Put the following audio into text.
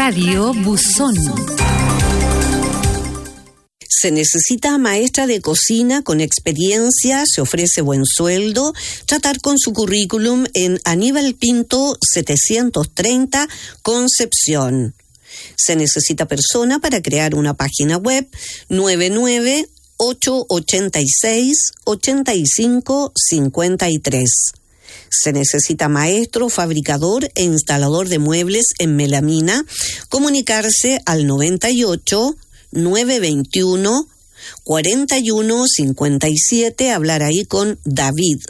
Radio Buzón. Se necesita maestra de cocina con experiencia, se ofrece buen sueldo. Tratar con su currículum en Aníbal Pinto 730, Concepción. Se necesita persona para crear una página web 998868553. Se necesita maestro, fabricador e instalador de muebles en melamina. Comunicarse al 98 921 4157, hablar ahí con David.